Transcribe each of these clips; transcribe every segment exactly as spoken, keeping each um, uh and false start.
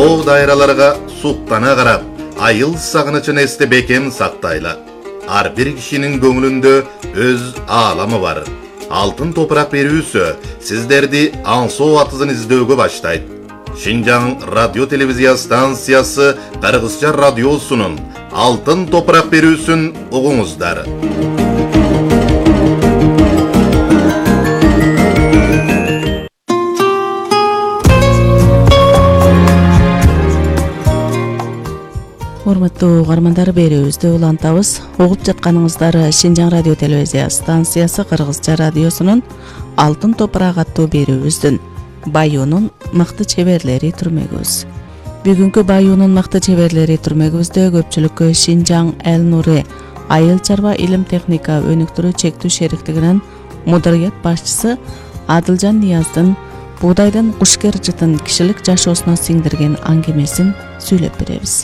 тоо дайраларга суктана карап, айыл сагынычын эсте бекем сактайла. Ар бир кишинин көңүлүндө өз ааламы бар. Алтын топурак берүүсү сиздерди аңсоо атызын издөөгө баштайт. Шинжаң радио телевизия станциясы Кыргызча радиосунун Алтын топурак берүүсүн угуңуздар. Урматтуу угармандар, берүүбүздү улантабыз. Угуп жатканыңыздар Шинжаң радио телевизия станциясы Кыргызча радиосунун Алтын топурак аттуу берүүбүздүн Баюунун мыкты чеберлери түрмөгүбүз. Бүгүнкү Баюунун мыкты чеберлери түрмөгүбүздө көпчүлүккө Шинжаң Эл Нури айыл чарба илим техника өнүктүрүү чектүү шериктигинин мударият башчысы Адылжан Нияздын буудайдын кушкер жытын кишилик жашоосуна сиңдирген аңгемесин сүйлөп беребиз.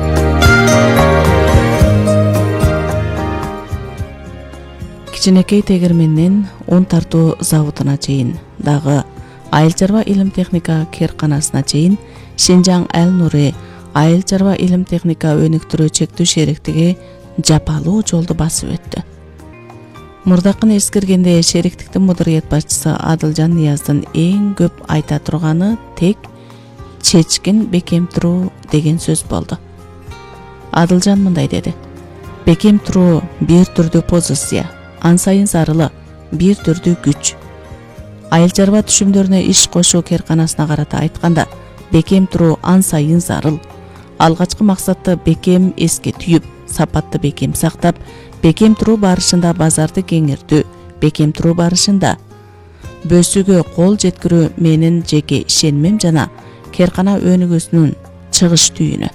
Кичинекей тегирменинен он тартуу заводуна чейин, дагы айыл чарба илим техника керканасына чейин Шинжаң Эл Нури айыл чарба илим техника өнүктүрүү чектүү шериктиги жапалуу жолду басып өттү. Мурдакын эскергенде шериктиктин мударият башчысы Адылжан Нияздын эң көп айта турганы тек чечкин бекем туруу деген сөз болду. Адылжан мындай деди: бекем туруу бир түрдүү позиция, ан сайын зарылы, бир түрдүү күч. Айыл чарба түшүмдөрүнө иш кошуу керканасына карата айтканда, бекем туруу ан сайын зарыл. Алгачкы максатты бекем эске түйүп, сапатты бекем сактап, бекем туруу барышында базарды кеңиртүү, бекем туруу барышында бөсүүгө кол жеткирүү менин жеке ишенимим жана керкана өнүгүүсүнүн чыгыш түйүнү.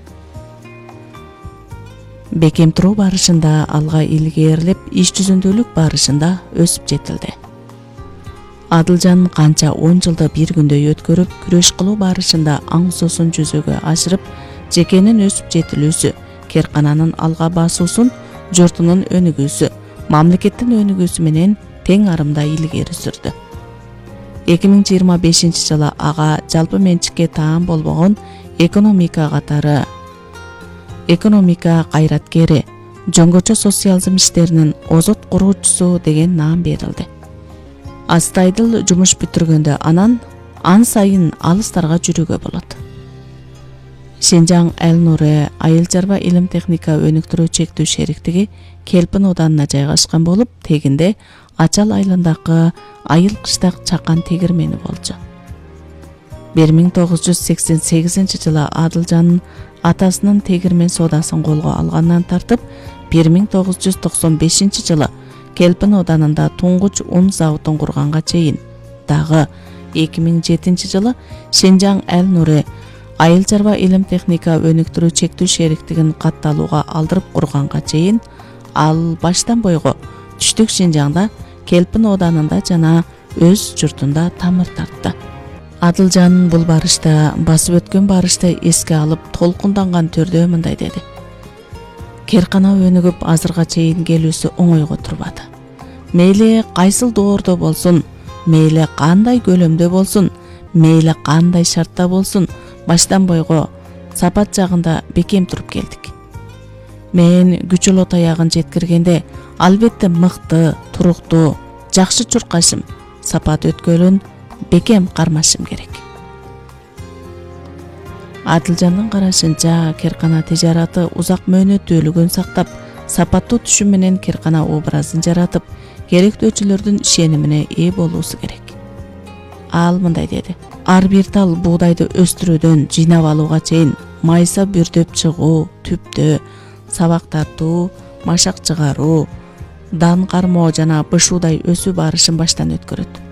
Бекем туруу барышында алга илгерилеп, иш жүзүндүүлүк барышында өсүп жетилди. Адылжан канча он жылды бир күндөй өткөрүп, күрөш кылуу барышында аңсоосун жүзөгө ашырып, жекенин өсүп жетилүүсү, керкананын алга басуусун, журтунун өнүгүүсү, мамлекеттин өнүгүүсү менен тең арымда илгери сүрдү. эки миң жыйырма бешинчи жылы ага жалпы менчикке таан болбогон экономика катары экономика кайраткери, жоңгочо социализм иштеринин озот куруучусу деген наам берилди. Астайдыл жумуш бүтүргөндө анан ан сайын алыстарга жүрүүгө болот. Шинжаң Эл Нури айыл чарба илим техника өнүктүрүү чектүү шериктиги Келпин оданына жайгашкан болуп, тегинде Ачал айылындагы айыл кыштак чакан тегирмени болчу. бир миң тогуз жүз сексен сегизинчи жылы Адылжан атасынын тегирмен соодасын колго алгандан тартып, бир миң тогуз жүз токсон бешинчи жылы Келпин оданында туңгуч un заводун курганга чейин, дагы эки миң жетинчи жылы Шинжаң Эл Нури айыл чарба илим техника өнүктүрүү чектүү шериктигин катталууга алдырып курганга чейин, ал баштан бойго түштүк Шинжаңда, Келпин оданында жана өз журтунда тамыр тартты. Адылжан бул барышта, басып өткөн барышты эске алып, толкунданган түрдө мындай деди: керкана өнүгүп азырга чейин келүүсү оңойго турбады. Мейли кайсыл доордо болсун, мейли кандай көлөмдө болсун, мейли кандай шартта болсун, баштан бойго сапат жагында бекем туруп келдик. Мен күчөлө таягын жеткиргенде, албетте мыкты, туруктуу, жакшы чуркашым, сапат өткөлүн бекем кармашым керек. Адылжандын карашынча, керкана тижараты узак мөөнөттүүлүгүн сактап, сапаттуу түшүм менен керкана образын жаратып, керектөөчүлөрдүн ишенимине ээ болуусу керек. Ал мындай деди: ар бир тал буудайды өстүрүүдөн жыйнап алууга чейин майса бүрдөп чыгуу, түптөө, сабак тартуу, машак чыгаруу, дан кармоо жана бышуудай өсүү барышын баштан өткөрөт.